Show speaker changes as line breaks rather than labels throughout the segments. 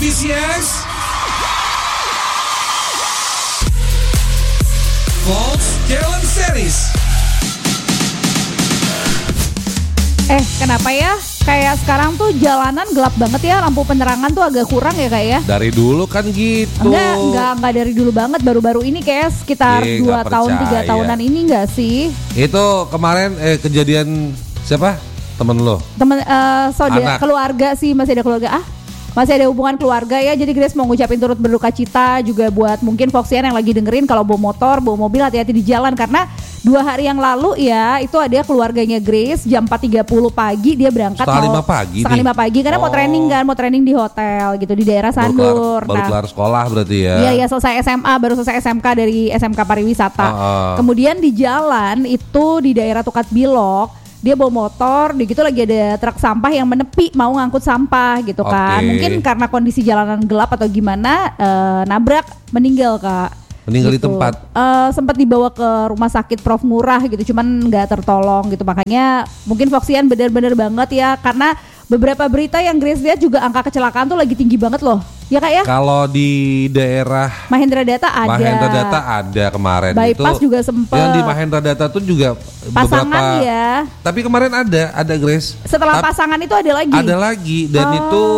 Vicious Volts Challenge Series.
Kenapa ya? Kayak sekarang tuh jalanan gelap banget ya, lampu penerangan tuh agak kurang ya kak ya?
Dari dulu kan gitu.
Enggak dari dulu banget, baru-baru ini kayak sekitar 2 tahun 3 tahunan ini enggak sih?
Itu kemarin kejadian siapa? Temen lo?
Saudara, keluarga sih, masih ada keluarga. Masih ada hubungan keluarga ya. Jadi Grace mau ngucapin turut berduka cita juga buat mungkin Foxian yang lagi dengerin, kalau bawa motor, bawa mobil hati-hati di jalan. Karena 2 hari yang lalu ya, itu ada keluarganya Grace jam 4.30 pagi dia berangkat.
Setengah 5 pagi.
Setengah 5 pagi karena mau training kan, mau training di hotel gitu di daerah Sandur.
Baru kelar sekolah berarti ya.
Iya selesai SMA, baru selesai SMK dari SMK Pariwisata. Kemudian di jalan itu di daerah Tukat Bilok, dia bawa motor, di gitu lagi ada truk sampah yang menepi mau ngangkut sampah gitu kan. Mungkin karena kondisi jalanan gelap atau gimana, nabrak, meninggal kak.
Meninggal
gitu.
Di tempat.
Sempat dibawa ke rumah sakit Prof Murah gitu, cuman nggak tertolong gitu. Makanya mungkin Foxian benar-benar banget ya, karena beberapa berita yang Grace lihat juga angka kecelakaan tuh lagi tinggi banget loh. Ya kak ya?
Kalau di daerah
Mahendra Data
ada kemarin.
Bypass
itu
juga sempet.
Yang di Mahendra Data tuh juga
pasangan
beberapa,
ya.
Tapi kemarin ada Grace.
Setelah pasangan itu ada lagi.
Ada lagi dan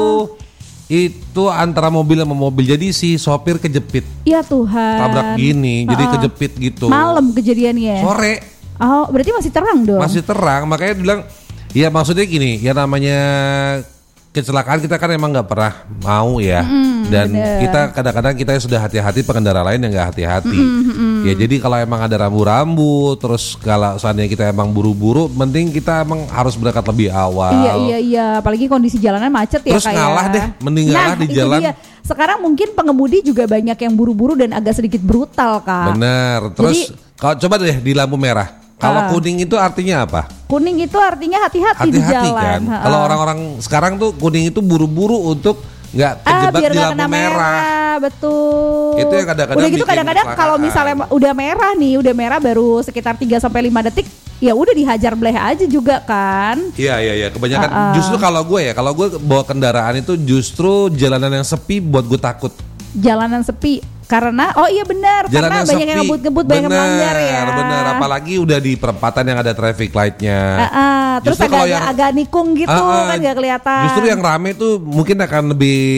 itu antara mobil sama mobil. Jadi si sopir kejepit.
Ya Tuhan.
Tabrak gini, jadi kejepit gitu.
Malam kejadiannya.
Sore.
Oh, berarti masih terang dong.
Masih terang, makanya bilang ya maksudnya gini, ya namanya kecelakaan kita kan emang nggak pernah mau ya, dan
bener.
kita kadang-kadang kita sudah hati-hati, pengendara lain yang nggak hati-hati. Ya jadi kalau emang ada rambu-rambu, terus kalau seandainya kita emang buru-buru, penting kita emang harus berangkat lebih awal.
Iya, apalagi kondisi jalanan macet ya.
Terus ngalah deh, mending ngalah di jalan.
Dia. Sekarang mungkin pengemudi juga banyak yang buru-buru dan agak sedikit brutal kak.
Bener. Terus kalau coba deh di lampu merah. Kalau kuning itu artinya apa?
Kuning itu artinya hati-hati di jalan.
Kan? Kalau orang-orang sekarang tuh kuning itu buru-buru untuk nggak kejebak
biar
di lampu merah.
Betul.
Itu yang kadang-kadang
udah gitu kadang-kadang kalau misalnya udah merah baru sekitar 3-5 detik, ya udah dihajar bleh aja juga kan.
Iya. Kebanyakan justru kalau gue bawa kendaraan itu justru jalanan yang sepi buat gue takut. Jalanan sepi.
Karena benar, karena banyak yang ngebut-ngebut, banyak yang melanggar ya.
Bener, apalagi udah di perempatan yang ada traffic lightnya.
Terus agak nikung gitu kan gak kelihatan.
Justru yang rame tuh mungkin akan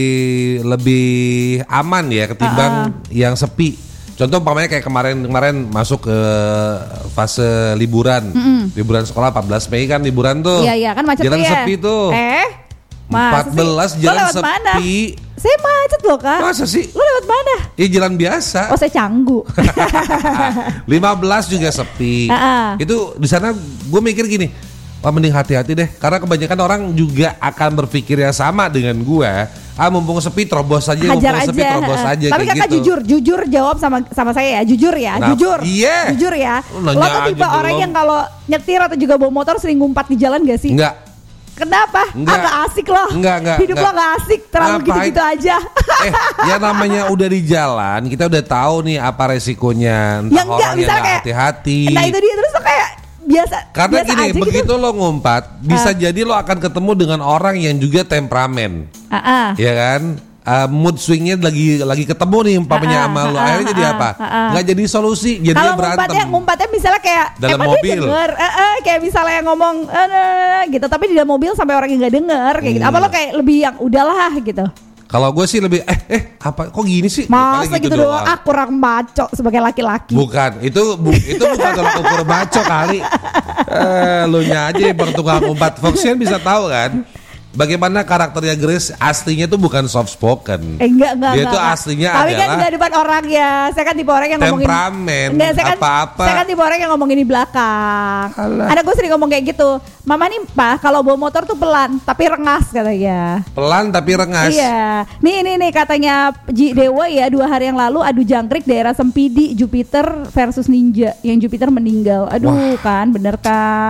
lebih aman ya ketimbang yang sepi. Contoh umpamanya kayak kemarin masuk ke fase liburan. Liburan sekolah 14 Mei kan liburan tuh.
Iya kan macet
jalan
ya.
Sepi tuh.
14
jalan sepi.
Mana? Saya macet loh kak.
Masa sih?
Lu lewat mana?
Ya jalan biasa.
Oh saya Canggu.
15 juga sepi. Itu di sana gue mikir gini, mending hati-hati deh, karena kebanyakan orang juga akan berpikir yang sama dengan gue. Mumpung sepi terobos aja, sepi terobos aja.
Tapi kakak gitu. jujur jawab sama saya ya, jujur ya, jujur.
Iya.
Jujur ya. Lo tuh tipe orang yang kalau nyetir atau juga bawa motor sering ngumpat di jalan gak sih?
Enggak.
Kenapa? Agak asik loh.
Enggak.
Hidup lo gak asik, terlalu gitu-gitu aja.
Ya namanya udah di jalan, kita udah tahu nih apa resikonya. Entah orang yang gak hati-hati.
Nah itu dia, terus lo kayak biasa.
Karena
biasa
gini,
aja
begitu
gitu.
lo ngumpat, bisa jadi lo akan ketemu dengan orang yang juga temperamen. Ya kan? Mood swingnya lagi ketemu nih umpamanya sama lo, akhirnya jadi apa? Nggak jadi solusi, jadinya berantem.
Kalau ngumpatnya misalnya kayak
dalam mobil,
denger, kayak misalnya ngomong gitu, tapi di dalam mobil sampai orang yang nggak denger kayak gitu. Apa lo kayak lebih yang udahlah gitu?
Kalau gue sih lebih apa kok gini sih?
Masa gitu doang? Kurang maco sebagai laki-laki.
Bukan, itu bukan kalau ukur maco kali. Lu nya aja yang tukang ngumpat. Foxian bisa tahu kan? Bagaimana karakternya Grace aslinya tuh bukan soft spoken.
Enggak.
Dia tuh aslinya
tapi
adalah.
Tapi kan di depan orang ya. Saya kan tipe orang yang ngomongin
temperamen.
Apa-apa. Saya kan tipe orang yang ngomongin di belakang. Ada gue sering ngomong kayak gitu. Mama nih Pak, kalau bawa motor tuh pelan tapi rengas katanya.
Pelan tapi rengas.
Iya. Nih katanya Ji Dewa ya 2 hari yang lalu adu jangkrik daerah Sempidi Jupiter versus Ninja. Yang Jupiter meninggal. Aduh. Wah. Kan bener kan.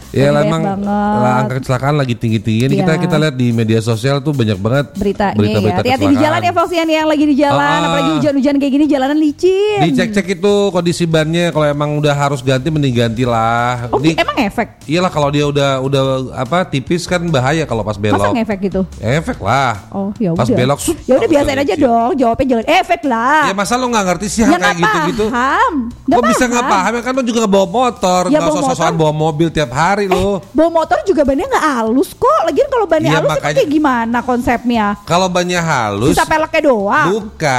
Ya memang angka kecelakaan lagi tinggi-tinggi. Ini kita lihat di media sosial tuh banyak banget berita
hati-hati di jalan ya Foxian yang lagi di jalan, apalagi hujan-hujan kayak gini jalanan licin.
Dicek-cek itu kondisi bannya, kalau emang udah harus ganti mending gantilah.
Emang efek?
Iyalah kalau dia udah tipis kan bahaya kalau pas belok.
Masa ngefek gitu?
Efek lah.
Oh ya udah.
Pas belok.
Ya udah biasain aja dong, jawabnya jangan efek lah.
Ya masa lo nggak ngerti sih kayak gitu-gitu? Kok bisa nggak paham? Kan lo juga nggak bawa motor, nggak sosokan bawa mobil tiap hari lo.
Bawa motor juga bannya nggak halus kok. Lagian kalau bannya halus itu kayak gimana konsepnya?
Kalau bannya halus,
bisa peleknya doang.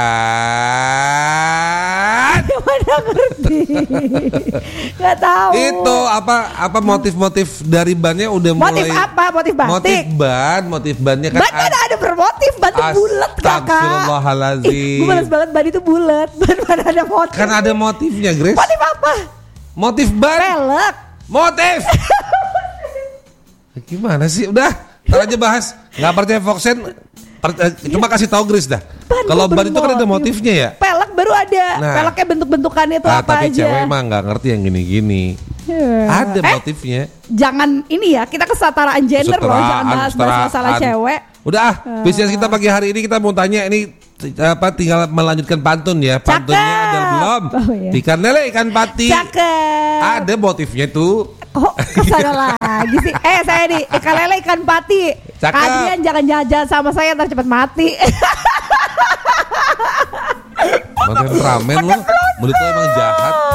Bukan.
Mana ngerti? Nggak tahu.
Itu apa motif-motif dari bannya udah mulai.
Motif apa? Motif batik.
Motif bannya kan.
Ban ada bermotif, ban tuh bulat kakak.
Astagfirullahaladzim.
Gue males banget ban itu bulat. Ban ada motif.
Kan ada motifnya, Grace.
Motif apa?
Motif ban.
Pelek.
Motif. Gimana sih? Udah, ntar aja bahas. Nggak percaya Foxen, cuma kasih tahu Grace dah. Kalau ban itu kan ada motifnya ya.
Pelek baru ada. Peleknya bentuk-bentukannya itu apa
tapi
aja.
Tapi cewek mah nggak ngerti yang gini-gini. Ada motifnya.
Jangan ini ya, kita kesetaraan gender loh, jangan bahas masalah cewek.
Udah bisnis kita pagi hari ini kita mau tanya ini tinggal melanjutkan pantun ya. Pantunnya ada belum? Ikan lele, ikan pati.
Cakep.
Ada motifnya tuh.
Kok kesana lagi sih? Saya nih ikan lele, ikan pati. Kalian jangan jajan sama saya ntar cepet mati.
Makan ramen lo, mulut lo emang jahat.